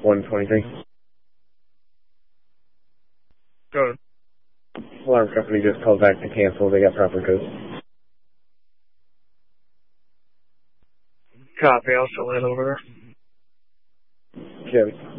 123. Go ahead. Alarm company just called back to cancel. They got proper codes. Copy. I'll still head over there. Chevy.